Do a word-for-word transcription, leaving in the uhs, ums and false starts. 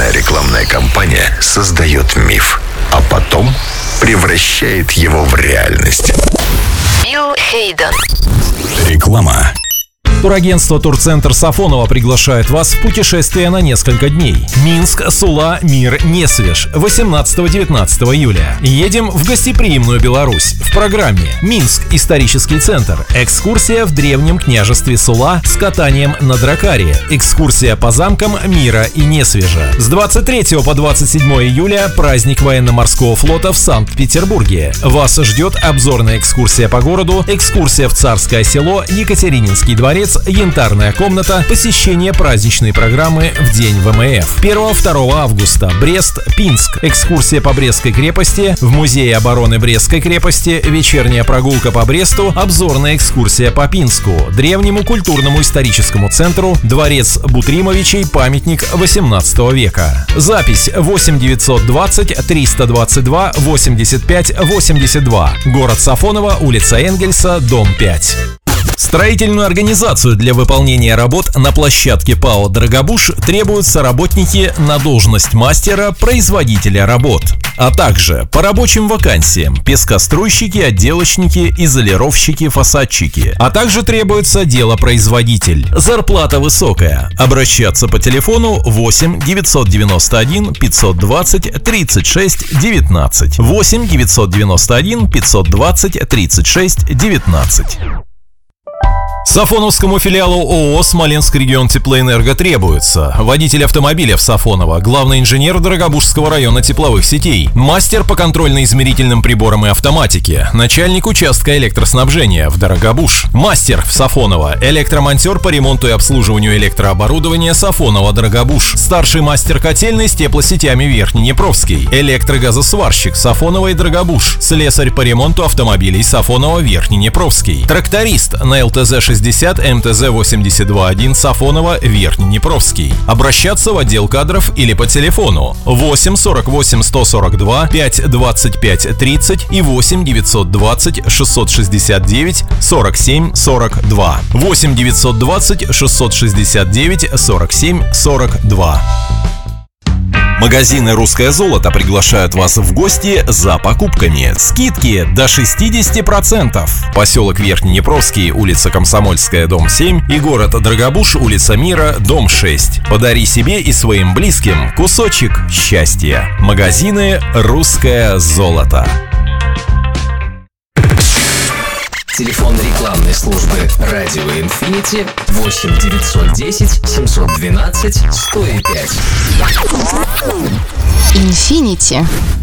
Успешная рекламная кампания создает миф, а потом превращает его в реальность. Билл Хейден. Реклама. Турагентство «Турцентр Сафонова» приглашает вас в путешествие на несколько дней. Минск, Сула, Мир, Несвеж. восемнадцатого-девятнадцатого июля. Едем в гостеприимную Беларусь. В программе: Минск, исторический центр. Экскурсия в древнем княжестве Сула с катанием на дракаре. Экскурсия по замкам Мира и Несвежа. С двадцать третьего по двадцать седьмое июля праздник военно-морского флота в Санкт-Петербурге. Вас ждет обзорная экскурсия по городу, экскурсия в Царское село, Екатерининский дворец, Янтарная комната, посещение праздничной программы в день ВМФ. первого-второго августа. Брест, Пинск. Экскурсия по Брестской крепости, в Музее обороны Брестской крепости, вечерняя прогулка по Бресту, обзорная экскурсия по Пинску, древнему культурному историческому центру, дворец Бутримовичей, памятник восемнадцатого века. Запись восемь девятьсот двадцать триста двадцать два восемьдесят пять восемьдесят два. Город Сафоново, улица Энгельса, дом пять. Строительную организацию для выполнения работ на площадке ПАО «Драгобуш» требуются работники на должность мастера-производителя работ, а также по рабочим вакансиям пескоструйщики, отделочники, изолировщики, фасадчики, а также требуется делопроизводитель. Зарплата высокая. Обращаться по телефону восемь девятьсот девяносто один пятьсот двадцать тридцать шесть девятнадцать. восемь девятьсот девяносто один пятьсот двадцать тридцать шесть девятнадцать. Сафоновскому филиалу ООО «Смоленск регион Теплоэнерго» требуется водитель автомобиля в Сафоново, главный инженер Дорогобужского района тепловых сетей, мастер по контрольно-измерительным приборам и автоматике, начальник участка электроснабжения в Дорогобуж, мастер в Сафоново, электромонтер по ремонту и обслуживанию электрооборудования Сафоново-Дорогобуж, старший мастер котельной с теплосетями Верхненепровский, электрогазосварщик Сафоново и Дорогобуж, слесарь по ремонту автомобилей Сафоново-Верхненепровский, тракторист на ЛТЗ шестьдесят МТЗ восемьдесят два один Сафоново Верхненепровский. Обращаться в отдел кадров или по телефону восемь сорок восемь сто сорок два пять двадцать пять тридцать и восемь девятьсот двадцать шестьсот шестьдесят девять сорок семь сорок два. восемь девятьсот двадцать шестьсот шестьдесят девять сорок семь сорок два. Магазины «Русское золото» приглашают вас в гости за покупками. Скидки до шестьдесят процентов. Поселок Верхненепровский, улица Комсомольская, дом семь и город Драгобуж, улица Мира, дом шесть. Подари себе и своим близким кусочек счастья. Магазины «Русское золото». Телефон рекламной службы «Радио Инфинити» восемь девятьсот десять семьсот двенадцать сто пять. Инфинити.